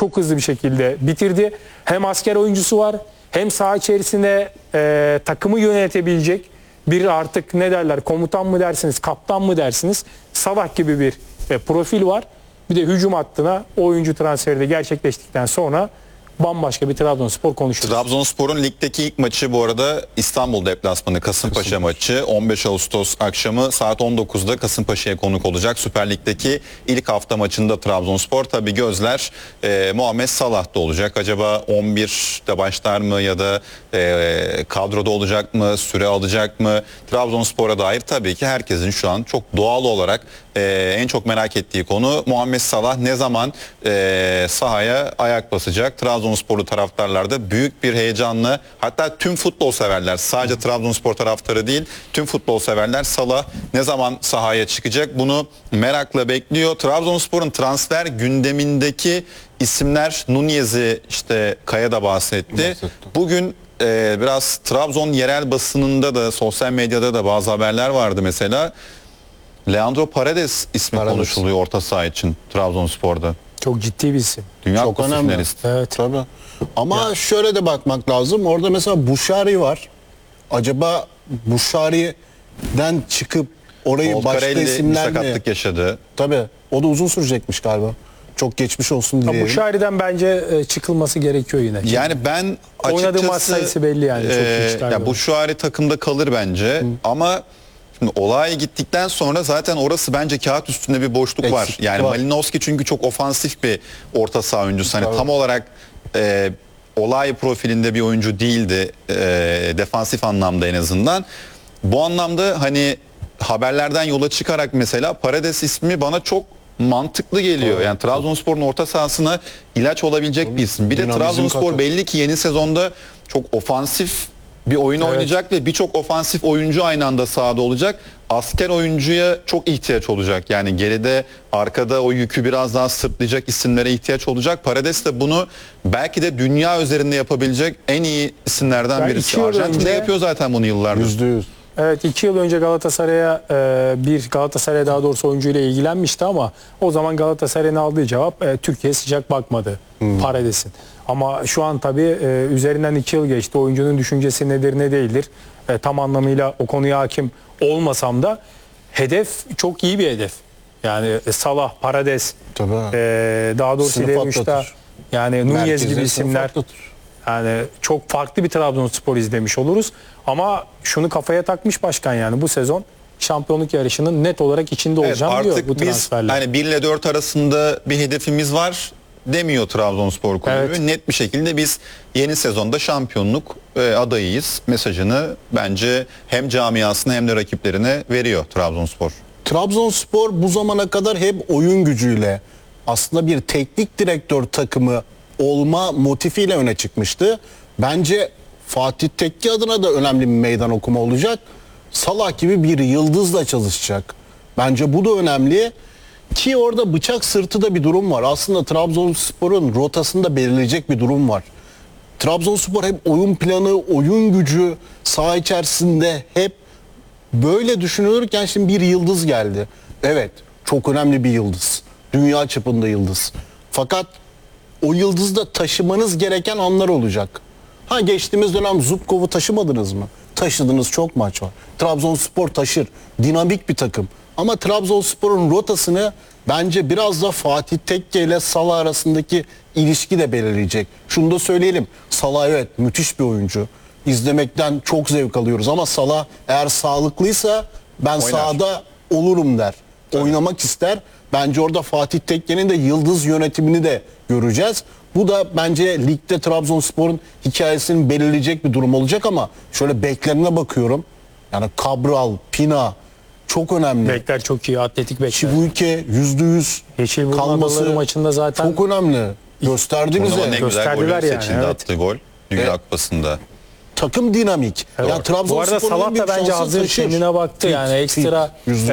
çok hızlı bir şekilde bitirdi. Hem asker oyuncusu var, hem saha içerisinde takımı yönetebilecek bir, artık ne derler, komutan mı dersiniz, kaptan mı dersiniz, Salah gibi bir profil var. Bir de hücum hattına oyuncu transferi de gerçekleştikten sonra bambaşka bir Trabzonspor konuşuruz. Trabzonspor'un ligdeki ilk maçı bu arada İstanbul deplasmanı Kasımpaşa maçı. 15 Ağustos akşamı saat 19'da Kasımpaşa'ya konuk olacak. Süper Lig'deki ilk hafta maçında Trabzonspor, tabii gözler Muhammed Salah'ta olacak. Acaba 11'de başlar mı ya da kadroda olacak mı, süre alacak mı? Trabzonspor'a dair tabii ki herkesin şu an çok doğal olarak en çok merak ettiği konu Muhammed Salah ne zaman sahaya ayak basacak? Trabzonsporlu taraftarlar da büyük bir heyecanla, hatta tüm futbol severler, sadece Trabzonspor taraftarı değil, tüm futbol severler Salah ne zaman sahaya çıkacak bunu merakla bekliyor. Trabzonspor'un transfer gündemindeki isimler, Nunez'i işte Kaya da bahsetti. Bugün biraz Trabzon yerel basınında da sosyal medyada da bazı haberler vardı mesela. Leandro Paredes ismi konuşuluyor orta saha için Trabzonspor'da. Çok ciddi bir isim. Dünya Çok Kupası önemli. finalisti. Evet. Tabii. Ama şöyle de bakmak lazım. Orada mesela Buşari var. Acaba Buşari'den çıkıp orayı başka Volcarelli bir isimler mi? sakatlık yaşadı. Tabii. O da uzun sürecekmiş galiba. Çok geçmiş olsun diyelim. Bu Şairi'den bence çıkılması gerekiyor yine. Yani ben açıkçası oynadığı maç sayısı belli yani. Çok iyi ya bu Şuari takımda kalır bence. Ama şimdi olay gittikten sonra zaten orası bence kağıt üstünde bir boşluk var. Eksiklik Yani var. Malinowski çünkü çok ofansif bir orta saha oyuncusu. Hani tam olarak olay profilinde bir oyuncu değildi. Defansif anlamda en azından. Bu anlamda hani haberlerden yola çıkarak mesela Paredes ismi bana çok mantıklı geliyor. Yani Trabzonspor'un orta sahasına ilaç olabilecek bir isim. Bir de Dinamizm Trabzonspor katı. belli ki yeni sezonda çok ofansif bir oyun oynayacak ve birçok ofansif oyuncu aynı anda sahada olacak. Asker oyuncuya çok ihtiyaç olacak. Yani geride, arkada o yükü biraz daha sırtlayacak isimlere ihtiyaç olacak. Paredes de bunu belki de dünya üzerinde yapabilecek en iyi isimlerden Ya birisi. 2 yıl Arjantin'de önce- yapıyor zaten bunu yıllardır. %100. Evet, 2 yıl önce Galatasaray'a Galatasaray daha doğrusu oyuncuyla ilgilenmişti ama o zaman Galatasaray'ın aldığı cevap Türkiye sıcak bakmadı Paredes'in. Ama şu an tabii üzerinden 2 yıl geçti. Oyuncunun düşüncesi nedir ne değildir. Tam anlamıyla o konuya hakim olmasam da hedef çok iyi bir hedef. Yani Salah, Paredes, Tabii. daha doğrusu Sınıf ileri uçta atlatır. yani Nunez Merkezde gibi sınıf isimler. atlatır. Yani çok farklı bir Trabzonspor izlemiş oluruz. Ama şunu kafaya takmış başkan, yani bu sezon şampiyonluk yarışının net olarak içinde Evet, olacağım diyor bu artık biz transferle. hani 1 ile 4 arasında bir hedefimiz var demiyor Trabzonspor Kulübü. Evet. Net bir şekilde biz yeni sezonda şampiyonluk adayıyız mesajını bence hem camiasına hem de rakiplerine veriyor Trabzonspor. Trabzonspor bu zamana kadar hep oyun gücüyle, aslında bir teknik direktör takımı olma motifiyle öne çıkmıştı. Bence Fatih Tekke adına da önemli bir meydan okuma olacak. Salah gibi bir yıldızla çalışacak. Bence bu da önemli. Ki orada bıçak sırtı da bir durum var. Aslında Trabzonspor'un rotasında belirleyecek bir durum var. Trabzonspor hep oyun planı, oyun gücü saha içerisinde hep böyle düşünülürken şimdi bir yıldız geldi. Evet, çok önemli bir yıldız. Dünya çapında yıldız. Fakat o yıldızda taşımanız gereken anlar olacak. Ha, geçtiğimiz dönem Zubkov'u taşımadınız mı? Taşıdınız, çok maç var. Trabzonspor taşır. Dinamik bir takım. Ama Trabzonspor'un rotasını bence biraz da Fatih Tekke ile Salah arasındaki ilişki de belirleyecek. Şunu da söyleyelim. Salah evet müthiş bir oyuncu. İzlemekten çok zevk alıyoruz ama Salah eğer sağlıklıysa ben sahada olurum der. Oynamak ister. Bence orada Fatih Tekke'nin de yıldız yönetimini de göreceğiz. Bu da bence ligde Trabzonspor'un hikayesini belirleyecek bir durum olacak ama şöyle beklerine bakıyorum. Yani Cabral, Pina çok önemli. Bekler çok iyi, atletik bekler. Çibuike %100 Yeşilburnu kalması Adaları maçında zaten çok önemli. Gösterdi Turnuvanın en bize. güzel gösterdiler golü yani, seçildi, evet. attığı gol Dünya Kupası'nda. Takım dinamik. Evet. Yani Bu Trabzonspor'un arada Salah en büyük da bence şansı hazır taşır. kendine baktı. Yani ekstra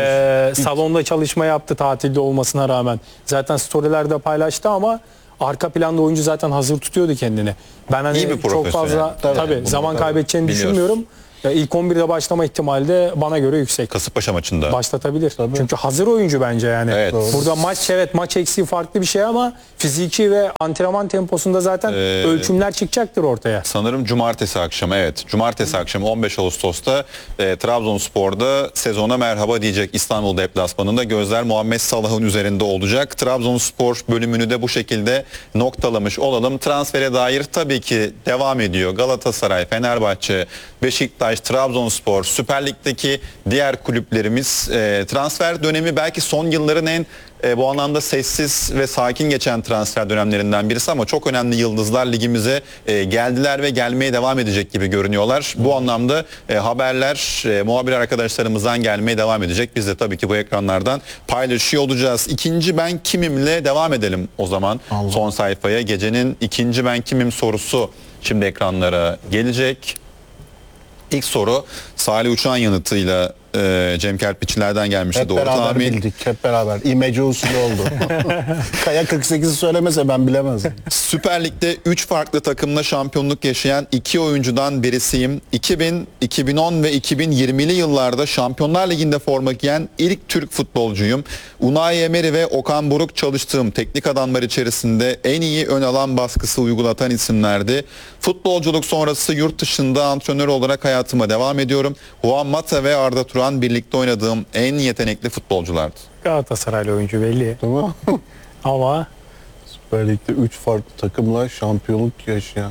salonda çalışma yaptı tatilde olmasına rağmen. Zaten storylerde paylaştı ama arka planda oyuncu zaten hazır tutuyordu kendini. Ben hani İyi bir çok profesyonel. fazla Tabii, tabii bunu zaman kaybedeceğini biliyoruz. düşünmüyorum. ilk 11'de başlama ihtimali de bana göre yüksek. Kasımpaşa maçında. Başlatabilir. Çünkü hazır oyuncu bence yani. Evet. Burada maç eksiği farklı bir şey ama fiziki ve antrenman temposunda zaten ölçümler çıkacaktır ortaya. Sanırım cumartesi akşamı, evet. Cumartesi akşamı 15 Ağustos'ta Trabzonspor'da sezona merhaba diyecek İstanbul deplasmanında. Gözler Muhammed Salah'ın üzerinde olacak. Trabzonspor bölümünü de bu şekilde noktalamış olalım. Transfere dair tabii ki devam ediyor. Galatasaray, Fenerbahçe, Beşiktaş, Trabzonspor, Süper Lig'deki diğer kulüplerimiz transfer dönemi belki son yılların en bu anlamda sessiz ve sakin geçen transfer dönemlerinden birisi ama çok önemli yıldızlar ligimize geldiler ve gelmeye devam edecek gibi görünüyorlar. Bu anlamda haberler muhabir arkadaşlarımızdan gelmeye devam edecek. Biz de tabii ki bu ekranlardan paylaşıyor olacağız. İkinci ben kimimle devam edelim o zaman son sayfaya. Gecenin ikinci ben kimim sorusu şimdi ekranlara gelecek. İlk soru Salih Uçan yanıtıyla Cem Kerpiçlilerden gelmişti. Hep Doğru beraber tahmin. bildik, hep beraber. İmece usulü oldu. Kaya 48'i söylemese ben bilemezdim. Süper Lig'de 3 farklı takımla şampiyonluk yaşayan 2 oyuncudan birisiyim. 2000, 2010 ve 2020'li yıllarda Şampiyonlar Ligi'nde forma giyen ilk Türk futbolcuyum. Unai Emery ve Okan Buruk çalıştığım teknik adamlar içerisinde en iyi ön alan baskısı uygulatan isimlerdi. Futbolculuk sonrası yurt dışında antrenör olarak hayatıma devam ediyorum. Juan Mata ve Arda Turan birlikte oynadığım en yetenekli futbolculardı. Galatasaraylı oyuncu belli. Değil mi? Ama Süper Lig'de 3 farklı takımla şampiyonluk yaşayan.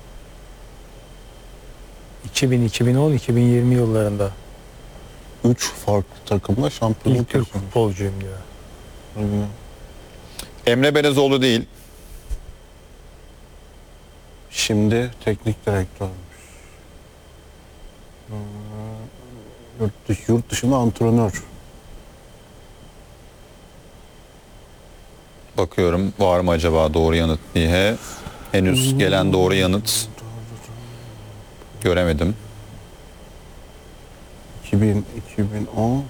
2000, 2010, 2020 yıllarında 3 farklı takımla şampiyonluk ilk Türk yaşayan. futbolcuyum diyor. Emre Belezoğlu değil. Şimdi teknik direktörmüş. Yurt dışında antrenör. Bakıyorum var mı acaba doğru yanıt diye. Henüz gelen doğru yanıt göremedim. 2010.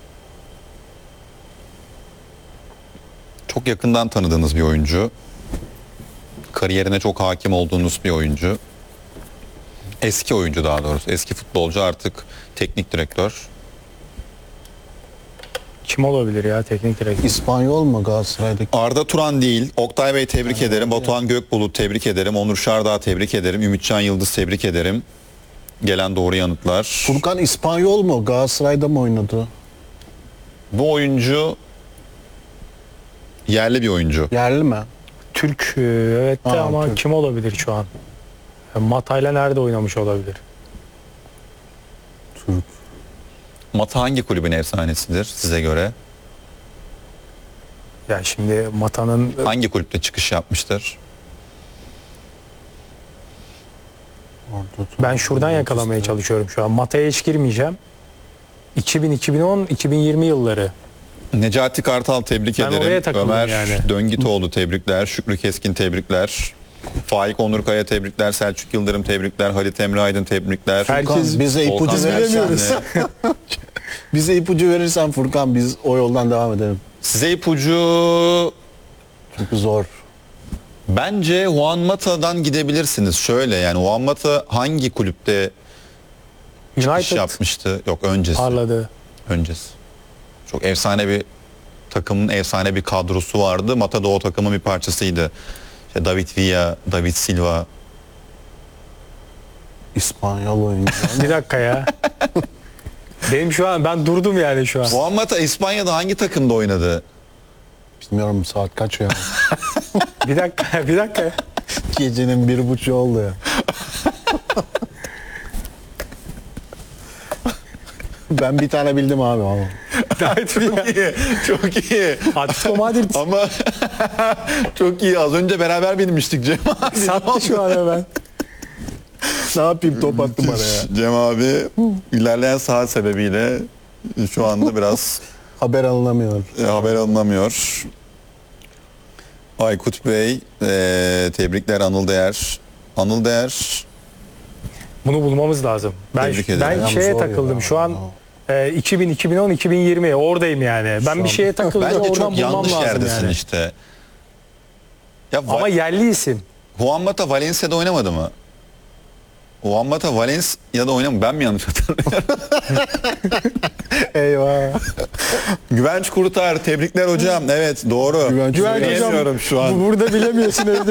Çok yakından tanıdığınız bir oyuncu. Kariyerine çok hakim olduğunuz bir oyuncu. Eski oyuncu daha doğrusu. Eski futbolcu, artık teknik direktör. Kim olabilir ya teknik direktör? İspanyol mu Galatasaray'daki? Arda Turan değil. Oktay Bey tebrik ederim. Batuhan Gökbulut tebrik ederim. Onur Şardağ tebrik ederim. Ümitcan Yıldız tebrik ederim. Gelen doğru yanıtlar. Furkan İspanyol mu? Galatasaray'da mı oynadı? Bu oyuncu yerli bir oyuncu. Yerli mi? Türk evet de Ha, ama Türk. kim olabilir şu an? Matay'la nerede oynamış olabilir? Türk. Mata hangi kulübün efsanesidir size göre? Ya şimdi Mata'nın Hangi kulüpte çıkış yapmıştır? ben şuradan yakalamaya çalışıyorum şu an. Mata'ya hiç girmeyeceğim. 2000, 2010, 2020 yılları. Necati Kartal tebrik Ben oraya ederim. takıldım Ömer yani. Döngitoğlu tebrikler. Şükrü Keskin tebrikler. Faik Onurkaya tebrikler. Selçuk Yıldırım tebrikler. Halit Emre Aydın tebrikler. Herkes bize Volkan ipucu verirsen. Bilemiyoruz. Bize ipucu verirsen Furkan biz o yoldan devam edelim. Size ipucu Çünkü zor. bence Juan Mata'dan gidebilirsiniz. Şöyle yani Juan Mata hangi kulüpte iş United yapmıştı? Yok öncesi. parladı. Öncesi. Çok efsane bir takımın efsane bir kadrosu vardı. Mata da o takımın bir parçasıydı. İşte David Villa, David Silva. İspanyol oyuncu. Bir dakika ya. Benim şu an ben durdum yani şu an. Juan Mata İspanya'da hangi takımda oynadı? Bilmiyorum saat kaç ya. Bir dakika, bir dakika. ya. Gecenin 1:30 oldu ya. Ben bir tane bildim abi ama. Çok iyi. Atletico Madrid Ama çok iyi. Az önce beraber bilmiştik Cem abi. sattı şu an hemen. Ne yapayım top attı bana ya. Cem abi ilerleyen saat sebebiyle şu anda biraz Haber alınamıyor. haber alınamıyor. Aykut Bey tebrikler Anıl Değer. Anıl Değer Bunu bulmamız lazım. Tebrik ederim. Ben Yalnız şeye zor ya. takıldım. Şu an 2000, 2010, 2020 oradayım yani. Ben bir şeye takıldım. bence Oradan çok bulmam yanlış lazım yerdesin yani. işte. Ya Ama yerli isim. Juan Mata Valencia'da oynamadı mı? Juan Mata Valencia'da oynamıyor. Ben mi yanlış hatırlıyorum? Eyvah. Güvenç Kurtar. Tebrikler hocam. Evet doğru. Güvenç Güvenç hocam Bilemiyorum şu an. burada bilemiyorsun evde